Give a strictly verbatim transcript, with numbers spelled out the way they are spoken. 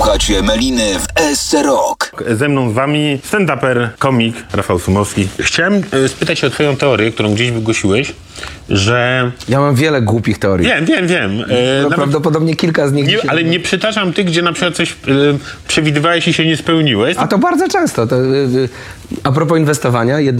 Słuchacie Meliny w S C Rock. Ze mną z wami stand-uper, komik Rafał Sumowski. Chciałem e, spytać się o twoją teorię, którą gdzieś wygłosiłeś, że... Ja mam wiele głupich teorii. Wiem, wiem, wiem. E, No, nawet prawdopodobnie kilka z nich... nie, dzisiaj- ale nie przytaczam tych, gdzie na przykład coś e, przewidywałeś i się nie spełniłeś. A to bardzo często. To, y, y, a propos inwestowania, jedno